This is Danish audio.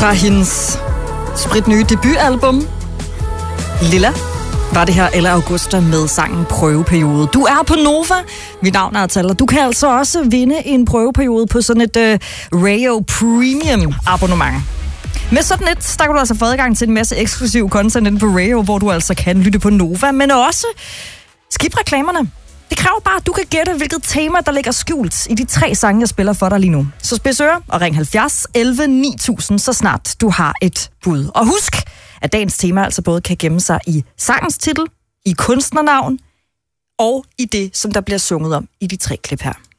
Fra hendes spritnye debutalbum, Lilla, var det her Ella Augusta med sangen Prøveperiode. Du er på Nova. Mit navn er Atal, og du kan altså også vinde en prøveperiode på sådan et Rayo Premium abonnement. Med sådan et, der kan du altså få adgang til en masse eksklusiv content inde på Rayo, hvor du altså kan lytte på Nova, men også skip reklamerne. Det kræver bare, at du kan gætte, hvilket tema, der ligger skjult i de 3 sange, jeg spiller for dig lige nu. Så spids ører og ring 70 11 9000, så snart du har et bud. Og husk, at dagens tema altså både kan gemme sig i sangens titel, i kunstnernavn og i det, som der bliver sunget om i de 3 klip her.